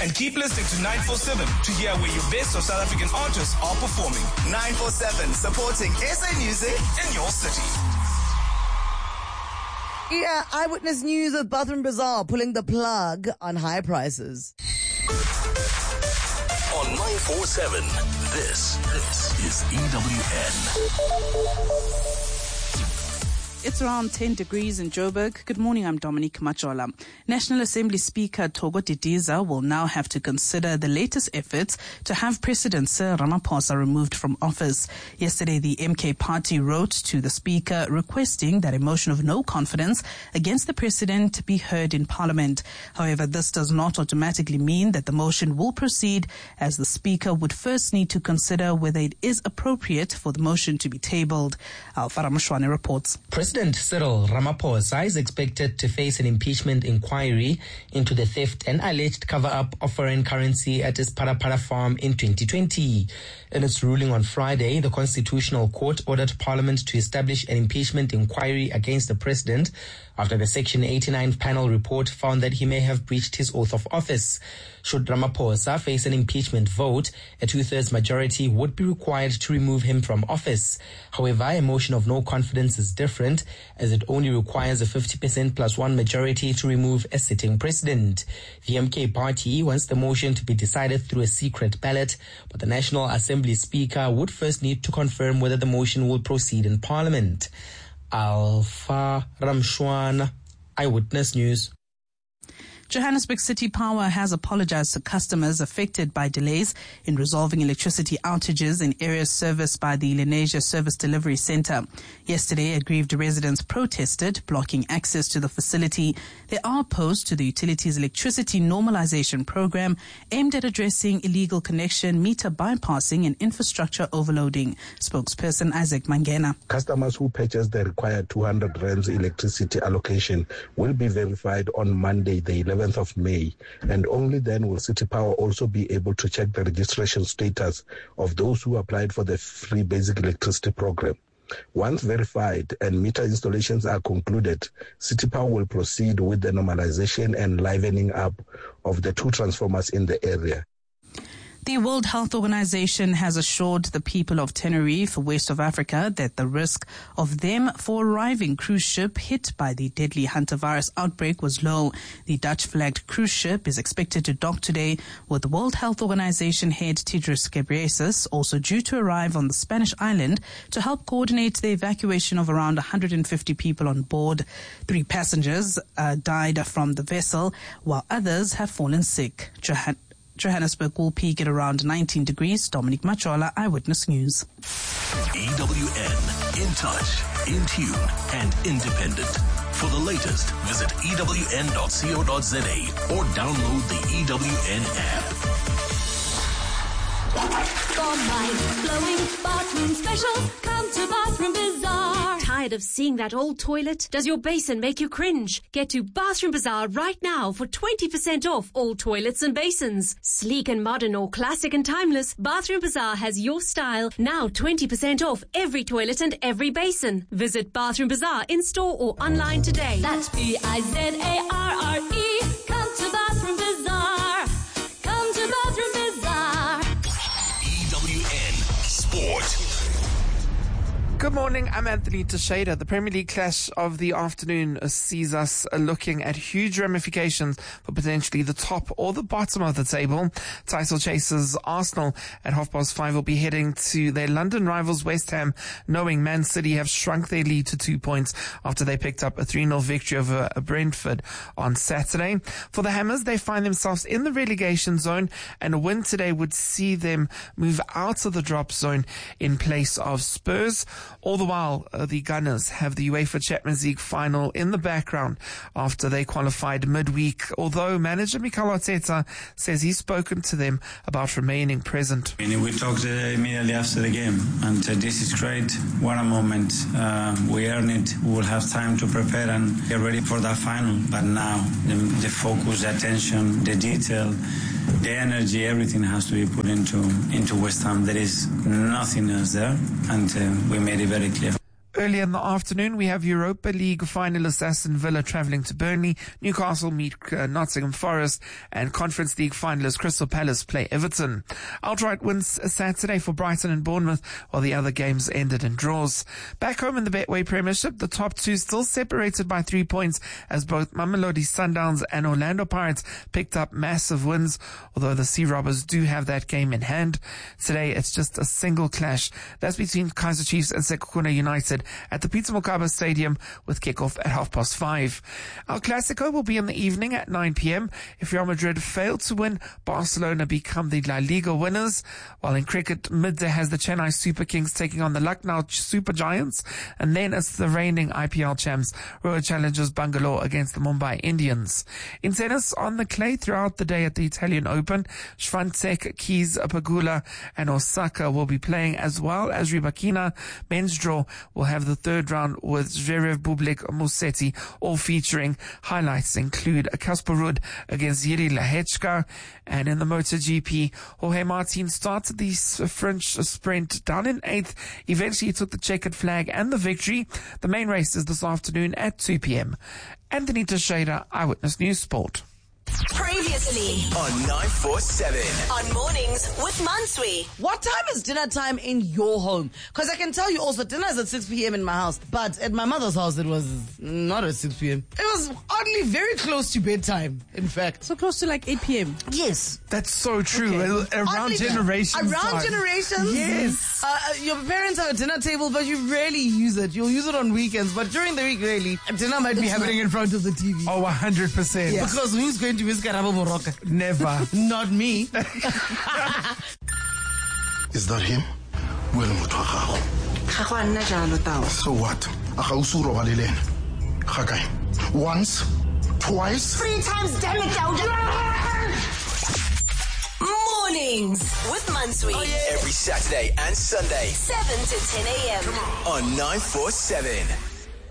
And keep listening to 947 to hear where your best of South African artists are performing. 947, supporting SA music in your city. Yeah, Eyewitness News of Bathroom Bazaar pulling the plug on high prices. On 947, this is EWN. It's around 10 degrees in Joburg. Good morning, I'm Dominique Machola. National Assembly Speaker Togo Didiza will now have to consider the latest efforts to have President Cyril Ramaphosa removed from office. Yesterday, the MK party wrote to the Speaker requesting that a motion of no confidence against the President be heard in Parliament. However, this does not automatically mean that the motion will proceed, as the Speaker would first need to consider whether it is appropriate for the motion to be tabled. Alfara Mshwane reports. President Cyril Ramaphosa is expected to face an impeachment inquiry into the theft and alleged cover-up of foreign currency at his Parapara farm in 2020. In its ruling on Friday, the Constitutional Court ordered Parliament to establish an impeachment inquiry against the president after the Section 89 panel report found that he may have breached his oath of office. Should Ramaphosa face an impeachment vote, a two-thirds majority would be required to remove him from office. However, a motion of no confidence is different, as it only requires a 50% plus one majority to remove a sitting president. The MK party wants the motion to be decided through a secret ballot, but the National Assembly Speaker would first need to confirm whether the motion will proceed in Parliament. Alpha Ramshwan, Eyewitness News. Johannesburg City Power has apologized to customers affected by delays in resolving electricity outages in areas serviced by the Lenasia Service Delivery Center. Yesterday, aggrieved residents protested, blocking access to the facility. They are opposed to the utility's electricity normalization program aimed at addressing illegal connection, meter bypassing and infrastructure overloading. Spokesperson Isaac Mangena. Customers who purchase the required 200 rands electricity allocation will be verified on Monday, the 11th of May, and only then will City Power also be able to check the registration status of those who applied for the free basic electricity program. Once verified and meter installations are concluded, City Power will proceed with the normalization and livening up of the two transformers in the area. The World Health Organization has assured the people of Tenerife, west of Africa, that the risk of them for arriving cruise ship hit by the deadly hantavirus outbreak was low. The Dutch-flagged cruise ship is expected to dock today, with World Health Organization head Tedros Ghebreyesus also due to arrive on the Spanish island to help coordinate the evacuation of around 150 people on board. 3 passengers died from the vessel, while others have fallen sick. Johannesburg will peak at around 19 degrees. Dominic Machola, Eyewitness News. EWN, in touch, in tune, and independent. For the latest, visit ewn.co.za or download the EWN app. For mind-blowing bathroom specials, come to Bathroom Bazaar. Tired of seeing that old toilet? Does your basin make you cringe? Get to Bathroom Bazaar right now for 20% off all toilets and basins. Sleek and modern or classic and timeless, Bathroom Bazaar has your style. Now 20% off every toilet and every basin. Visit Bathroom Bazaar in store or online today. That's BIZARRE. Come to Bathroom Bazaar. Come to Bathroom Bazaar. EWN Sport. Good morning, I'm Anthony Teixeira. The Premier League clash of the afternoon sees us looking at huge ramifications for potentially the top or the bottom of the table. Title chasers Arsenal at 5:30 will be heading to their London rivals West Ham, knowing Man City have shrunk their lead to 2 points after they picked up a 3-0 victory over Brentford on Saturday. For the Hammers, they find themselves in the relegation zone, and a win today would see them move out of the drop zone in place of Spurs. All the while, the Gunners have the UEFA Champions League final in the background after they qualified midweek, although manager Mikel Arteta says he's spoken to them about remaining present. We talked immediately after the game, and this is great. What a moment. We earned it. We will have time to prepare and get ready for that final. But now, the focus, the attention, the detail, the energy, everything has to be put into West Ham. There is nothing else there, and we made it very clear. early in the afternoon, we have Europa League finalists Aston Villa travelling to Burnley. Newcastle meet Nottingham Forest, and Conference League finalists Crystal Palace play Everton. Outright wins Saturday for Brighton and Bournemouth, while the other games ended in draws. Back home in the Betway Premiership, the top two still separated by 3 points as both Mamelodi Sundowns and Orlando Pirates picked up massive wins, although the Sea Robbers do have that game in hand. Today, it's just a single clash. That's between Kaizer Chiefs and Sekhukhune United at the Peter Mokaba Stadium with kickoff at 5:30. El Clasico will be in the evening at 9 p.m. If Real Madrid fail to win, Barcelona become the La Liga winners. While in cricket, midday has the Chennai Super Kings taking on the Lucknow Super Giants, and then it's the reigning IPL champs Royal Challengers Bangalore against the Mumbai Indians. In tennis, on the clay throughout the day at the Italian Open, Swiatek, Keys, Pegula and Osaka will be playing, as well as Rybakina. Men's draw will have the third round with Zverev, Bublik, Musetti, all featuring. Highlights include Kasper Ruud against Yuri Lehechka. And in the MotoGP, Jorge Martin started the French sprint down in 8th. Eventually he took the checkered flag and the victory. The main race is this afternoon at 2 p.m. Anthony Teixeira, Eyewitness News Sport. Previously on 947 on Mornings with Mansui. What time is dinner time in your home? Because I can tell you also, dinner is at 6 p.m. in my house, but at my mother's house it was not at 6 p.m. It was oddly very close to bedtime, in fact. So close to like 8 p.m. Yes. That's so true. Okay. Around generations. Around generations. Yes. Your parents have a dinner table, but you rarely use it. You'll use it on weekends, but during the week, really, dinner might be happening in front of the TV. Oh, 100%. Yeah. Because who's going to miss Karabo Moroka? Never. Not me. Is that him? So what? Once, twice, 3 times, damn it, Mornings with Mansui. Every Saturday and Sunday, 7 to 10 a.m. on 947.